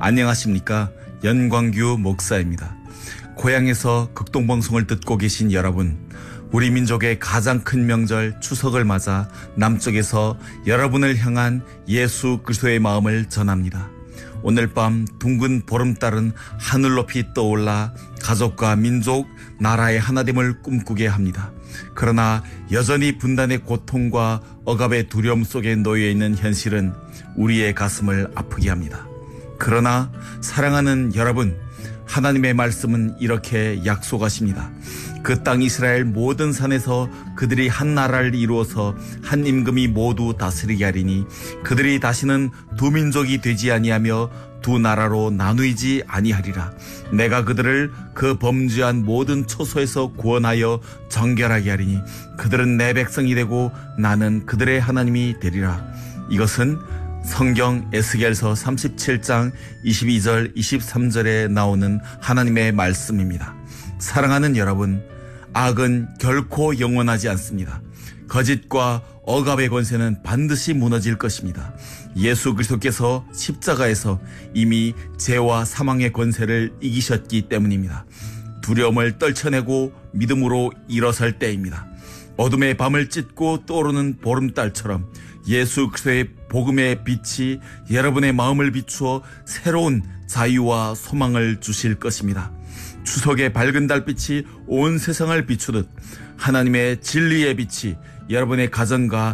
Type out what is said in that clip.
안녕하십니까? 연광규 목사입니다. 고향에서 극동방송을 듣고 계신 여러분, 우리 민족의 가장 큰 명절 추석을 맞아 남쪽에서 여러분을 향한 예수 그리스도의 마음을 전합니다. 오늘 밤 둥근 보름달은 하늘 높이 떠올라 가족과 민족, 나라의 하나됨을 꿈꾸게 합니다. 그러나 여전히 분단의 고통과 억압의 두려움 속에 놓여 있는 현실은 우리의 가슴을 아프게 합니다. 그러나 사랑하는 여러분, 하나님의 말씀은 이렇게 약속하십니다. 그 땅 이스라엘 모든 산에서 그들이 한 나라를 이루어서 한 임금이 모두 다스리게 하리니 그들이 다시는 두 민족이 되지 아니하며 두 나라로 나누이지 아니하리라. 내가 그들을 그 범죄한 모든 초소에서 구원하여 정결하게 하리니 그들은 내 백성이 되고 나는 그들의 하나님이 되리라. 이것은 성경 에스겔서 37장 22절 23절에 나오는 하나님의 말씀입니다. 사랑하는 여러분, 악은 결코 영원하지 않습니다. 거짓과 억압의 권세는 반드시 무너질 것입니다. 예수 그리스도께서 십자가에서 이미 죄와 사망의 권세를 이기셨기 때문입니다. 두려움을 떨쳐내고 믿음으로 일어설 때입니다. 어둠의 밤을 찢고 떠오르는 보름달처럼 예수 그리스도의 복음의 빛이 여러분의 마음을 비추어 새로운 자유와 소망을 주실 것입니다. 추석의 밝은 달빛이 온 세상을 비추듯 하나님의 진리의 빛이 여러분의 가정과